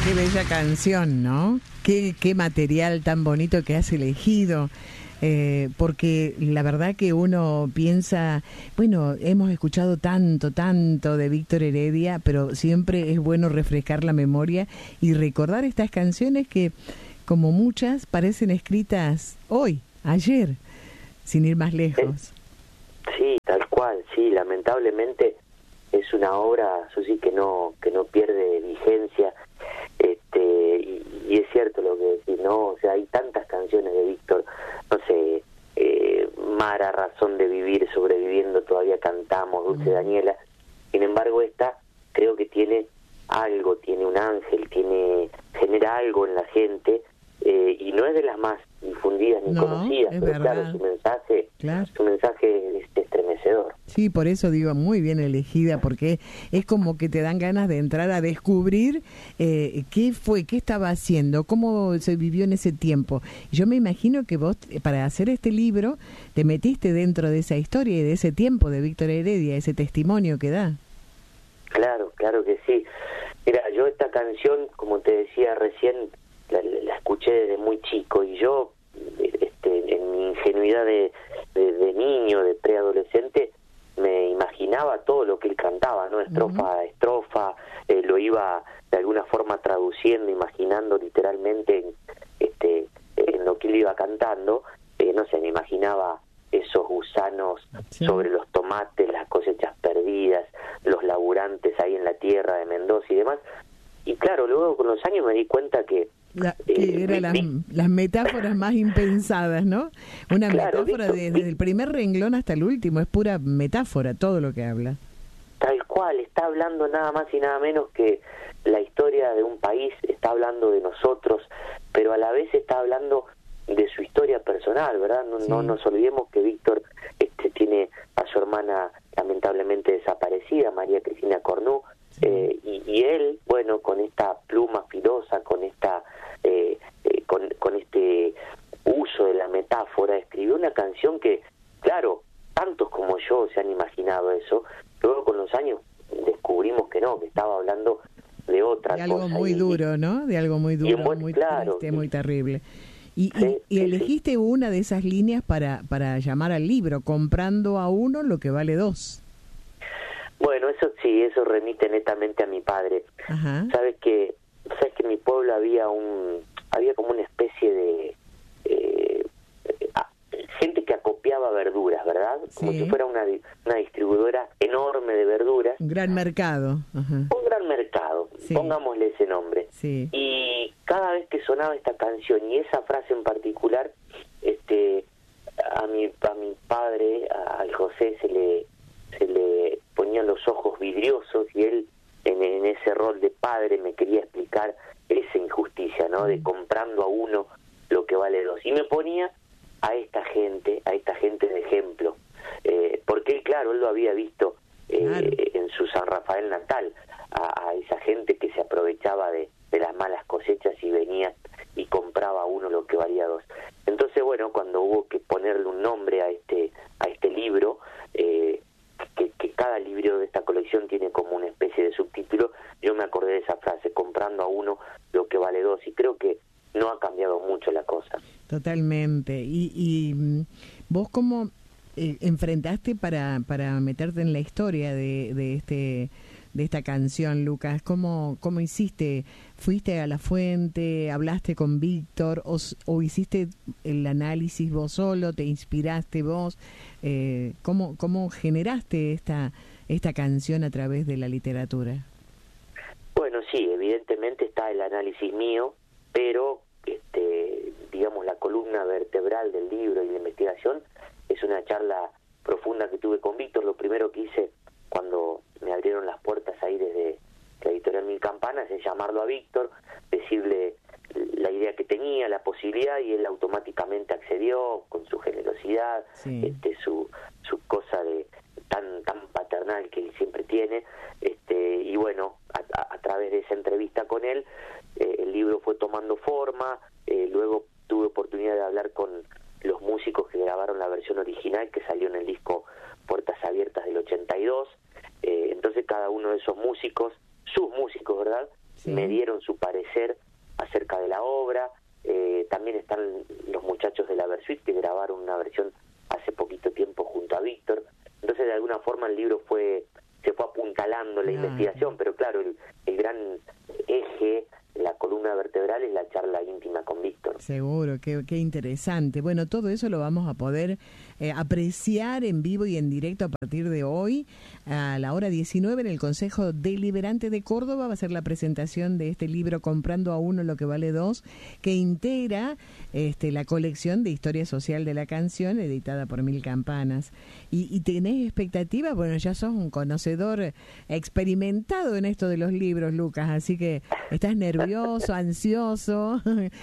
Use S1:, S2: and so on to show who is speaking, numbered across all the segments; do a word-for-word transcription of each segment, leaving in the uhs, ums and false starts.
S1: qué bella canción, ¿no? Qué, qué material tan bonito que has elegido. Eh, porque la verdad que uno piensa, bueno, hemos escuchado tanto, tanto de Víctor Heredia, pero siempre es bueno refrescar la memoria y recordar estas canciones que, como muchas, parecen escritas hoy, ayer, sin ir más lejos.
S2: Sí, tal cual, sí, lamentablemente es una obra, eso sí, que no que no pierde vigencia, este y, y es cierto lo que decís, ¿no? O sea, hay tantas canciones de Víctor, no sé, eh, Mara, Razón de Vivir, Sobreviviendo, Todavía Cantamos, Dulce mm. Daniela. Sin embargo, esta creo que tiene algo, tiene un ángel, tiene genera algo en la gente, eh, y no es de las más difundidas ni
S1: no,
S2: conocidas, pero
S1: verdad.
S2: claro, su mensaje,
S1: claro.
S2: su mensaje es estremecedor.
S1: Sí, por eso digo, muy bien elegida, porque es como que te dan ganas de entrar a descubrir eh, qué fue, qué estaba haciendo, cómo se vivió en ese tiempo. Yo me imagino que vos, para hacer este libro, te metiste dentro de esa historia y de ese tiempo de Víctor Heredia, ese testimonio que da.
S2: Claro, claro que sí. Mira, yo esta canción, como te decía recién, la, la escuché desde muy chico, y yo, este, en mi ingenuidad de, de, de niño, de preadolescente, me imaginaba todo lo que él cantaba, ¿no? Estrofa uh-huh. a estrofa, eh, lo iba de alguna forma traduciendo, imaginando literalmente en, este, en lo que él iba cantando. Eh, no sé, me imaginaba esos gusanos sí. sobre los tomates, las cosechas perdidas, los laburantes ahí en la tierra de Mendoza y demás. Y claro, luego con los años me di cuenta que
S1: La, que eh, eran las, las metáforas más impensadas, ¿no? Una claro, metáfora Víctor, desde Víctor, el primer renglón hasta el último, es pura metáfora todo lo que habla.
S2: Tal cual, está hablando nada más y nada menos que la historia de un país, está hablando de nosotros, pero a la vez está hablando de su historia personal, ¿verdad? No, sí. no nos olvidemos que Víctor este, tiene a su hermana lamentablemente desaparecida, María Cristina Cornú, sí. eh, y, y él, bueno, con esta pluma filosa, con esta eh, eh, con, con este uso de la metáfora, escribió una canción que, claro, tantos como yo se han imaginado eso, luego con los años descubrimos que no, que estaba hablando de otra
S1: de algo
S2: cosa.
S1: muy
S2: y,
S1: duro, ¿no? De algo muy duro,
S2: buen,
S1: muy
S2: claro,
S1: triste, muy terrible. Y,
S2: sí,
S1: y, y
S2: sí,
S1: elegiste
S2: sí.
S1: una de esas líneas para, para llamar al libro, comprando a uno lo que vale dos.
S2: Bueno, eso sí, eso remite netamente a mi padre.
S1: Ajá.
S2: Sabes que, sabes que en mi pueblo había un, había como una especie de eh, gente que acopiaba verduras, ¿verdad? Como
S1: sí.
S2: si fuera una, una distribuidora enorme de verduras.
S1: Un gran mercado. Ajá.
S2: Un gran mercado, sí. Pongámosle ese nombre.
S1: Sí.
S2: Y cada vez que sonaba esta canción y esa frase en particular, este, a mi, a mi padre, a, al José, se le, se le ponían los ojos vidriosos, y él en, en ese rol de padre me quería explicar esa injusticia, ¿no? De comprando a uno lo que vale dos. Y me ponía a esta gente, a esta gente de ejemplo, eh, porque él, claro, él lo había visto eh, claro. en su San Rafael natal, a, a esa gente que se aprovechaba de, de las malas cosechas y venía y compraba a uno lo que valía dos. Entonces, bueno, cuando hubo que ponerle un nombre a este a este libro, eh, que, que cada libro de esta colección tiene como una especie de subtítulo, yo me acordé de esa frase, comprando a uno lo que vale dos, y creo que no ha cambiado mucho la cosa.
S1: Totalmente. Y, y vos cómo eh, enfrentaste para, para meterte en la historia de, de este de esta canción, Lucas, ¿cómo, cómo hiciste? ¿Fuiste a la fuente, hablaste con Víctor o, o hiciste el análisis vos solo, te inspiraste vos? Eh, ¿cómo, ¿Cómo generaste esta, esta canción a través de la literatura?
S2: Bueno, sí, evidentemente está el análisis mío, pero este, digamos, la columna vertebral del libro y la investigación es una charla profunda que tuve con Víctor. Lo primero que hice cuando me abrieron las puertas ahí desde la editorial Mil Campanas es llamarlo a Víctor, decirle la idea que tenía, la posibilidad, y él automáticamente accedió con su generosidad, sí. este, su su cosa de tan tan paternal que él siempre tiene, este, y bueno, a, a, a través de esa entrevista con él, eh, el libro fue tomando forma. Eh, luego tuve oportunidad de hablar con los músicos que grabaron la versión original que salió en el disco Puertas Abiertas del ochenta y dos, eh, entonces cada uno de esos músicos, sus músicos, ¿verdad?,
S1: sí.
S2: me dieron su parecer acerca de la obra. Eh, también están los muchachos de la Versuit, que grabaron una versión hace poquito tiempo junto a Víctor. Entonces, de alguna forma, el libro fue se fue apuntalando la
S1: ah.
S2: investigación, pero claro, el, el gran eje, la columna vertebral, es la charla íntima con Víctor.
S1: Seguro, qué, qué interesante. Bueno, todo eso lo vamos a poder eh, apreciar en vivo y en directo a partir de hoy, a la hora diecinueve, en el Consejo Deliberante de Córdoba. Va a ser la presentación de este libro, Comprando a uno lo que vale dos, que integra este, la colección de Historia Social de la Canción, editada por Mil Campanas. ¿Y, y tenés expectativas? Bueno, ya sos un conocedor experimentado en esto de los libros, Lucas, así que estás nervioso, ansioso,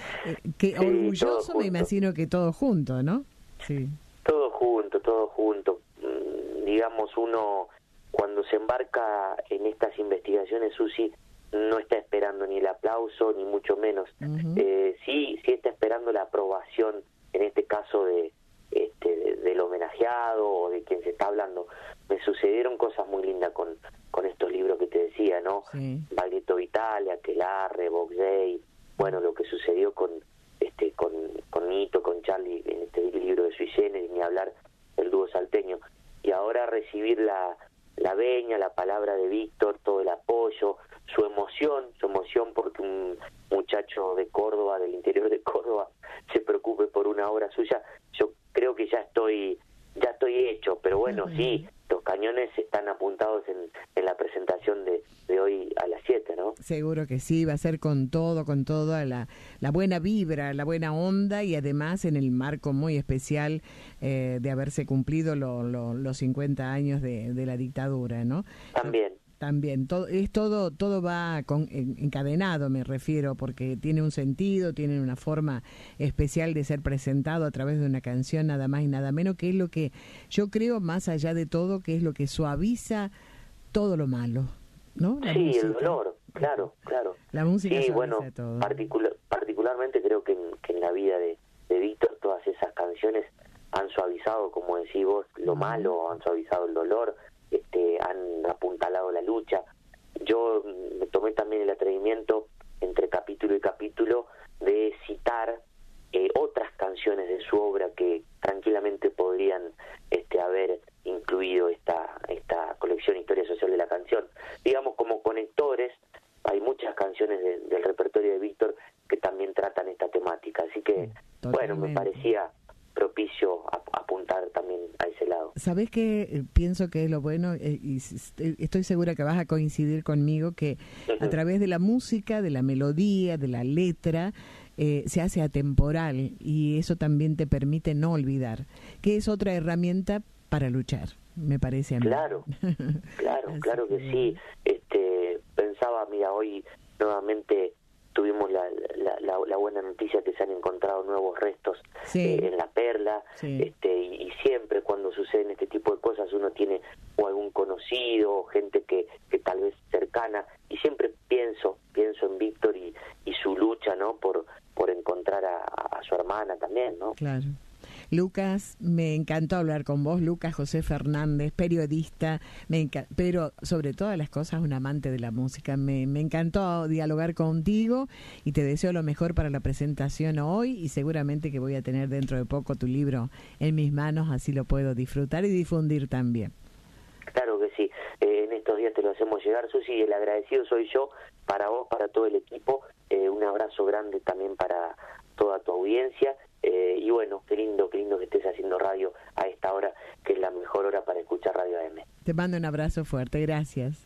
S1: que
S2: Sí,
S1: orgulloso, me imagino que todo junto, ¿no? Sí.
S2: Todo junto, todo junto. Mm, digamos, uno cuando se embarca en estas investigaciones, Susi, no está esperando ni el aplauso, ni mucho menos.
S1: Uh-huh.
S2: eh, sí, sí está esperando la aprobación, en este caso de, este, de, del homenajeado o de quien se está hablando. Me sucedieron cosas muy lindas con, con estos libros que te decía, ¿no?
S1: Sí.
S2: Baglietto Vitale, Aquelarre, Box Day, bueno, lo que sucedió con este con, con Nito, con Charlie, en este libro de Sui Generis, ni hablar del dúo salteño. Y ahora recibir la, la veña, la palabra de Víctor, todo el apoyo, su emoción, su emoción porque un muchacho de Córdoba, del interior de Córdoba, se preocupe por una obra suya. Yo creo que ya estoy ya estoy hecho, pero bueno, uh-huh. sí, los cañones están apuntados en, en la presentación de, de hoy a las siete, ¿no?
S1: Seguro que sí, va a ser con todo, con toda la, la buena vibra, la buena onda, y además en el marco muy especial eh, de haberse cumplido lo, lo, los cincuenta años de, de la dictadura, ¿no?
S2: También.
S1: También, todo, es todo, todo va con, encadenado, me refiero, porque tiene un sentido, tiene una forma especial de ser presentado a través de una canción, nada más y nada menos, que es lo que yo creo, más allá de todo, que es lo que suaviza todo lo malo, ¿no? La
S2: sí,
S1: música.
S2: El dolor, claro, claro.
S1: La música
S2: sí,
S1: suaviza
S2: bueno,
S1: todo.
S2: Particular, particularmente creo que en, que en la vida de, de Víctor todas esas canciones han suavizado, como decís vos, lo uh-huh. malo, han suavizado el dolor, este, han apuntalado la lucha. Yo me tomé también el atrevimiento, entre capítulo y capítulo, de citar eh, otras canciones de su obra que tranquilamente podrían este, haber incluido esta, esta colección Historia Social de la Canción. Digamos, como conectores, hay muchas canciones de, del repertorio de Víctor que también tratan esta temática. Así que, sí, bueno, me parecía propicio a, a apuntar también a ese lado.
S1: ¿Sabés qué? Pienso que es lo bueno, eh, y estoy segura que vas a coincidir conmigo, que uh-huh. a través de la música, de la melodía, de la letra, eh, se hace atemporal, y eso también te permite no olvidar, que es otra herramienta para luchar, me parece a mí.
S2: Claro, claro, claro que, que sí. Este, pensaba, mira, hoy nuevamente tuvimos la, la, la, la buena noticia que se han encontrado nuevos restos
S1: sí.
S2: eh, en La Perla,
S1: sí.
S2: este, y, y siempre cuando suceden este tipo de cosas uno tiene o algún conocido, gente que, que tal vez cercana, y siempre pienso pienso en Víctor y, y su lucha, ¿no? por por encontrar a, a su hermana también, ¿no?
S1: Claro. Lucas, me encantó hablar con vos. Lucas José Fernández, periodista, me enca- pero sobre todas las cosas un amante de la música. Me, me encantó dialogar contigo y te deseo lo mejor para la presentación hoy, y seguramente que voy a tener dentro de poco tu libro en mis manos, así lo puedo disfrutar y difundir también.
S2: Claro que sí, eh, en estos días te lo hacemos llegar, Susi, y el agradecido soy yo, para vos, para todo el equipo. Eh, un abrazo grande también para toda tu audiencia. Eh, y bueno, qué lindo, qué lindo que estés haciendo radio a esta hora, que es la mejor hora para escuchar Radio A M.
S1: Te mando un abrazo fuerte, gracias.